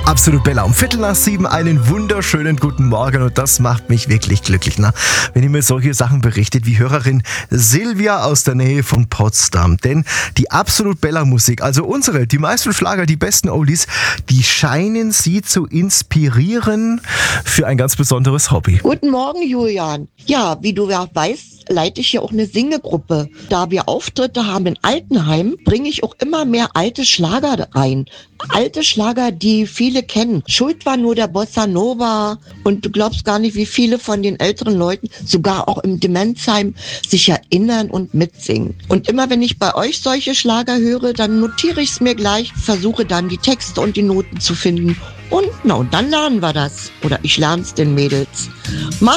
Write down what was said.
Absolut Bella, um 6:15 einen wunderschönen guten Morgen und das macht mich wirklich glücklich, wenn ihr mir solche Sachen berichtet wie Hörerin Silvia aus der Nähe von Potsdam. Denn die Absolut Bella Musik, also die meisten Schlager, die besten Oldies, die scheinen sie zu inspirieren für ein ganz besonderes Hobby. Guten Morgen, Julian. Ja, wie du ja weißt, leite ich ja auch eine Singegruppe. Da wir Auftritte haben in Altenheim, bringe ich auch immer mehr alte Schlager rein. Alte Schlager, die viele kennen. Schuld war nur der Bossa Nova und du glaubst gar nicht, wie viele von den älteren Leuten, sogar auch im Demenzheim, sich erinnern und mitsingen. Und immer wenn ich bei euch solche Schlager höre, dann notiere ich es mir gleich, versuche dann die Texte und die Noten zu finden. Und dann lernen wir das. Oder ich lerne es den Mädels. Mach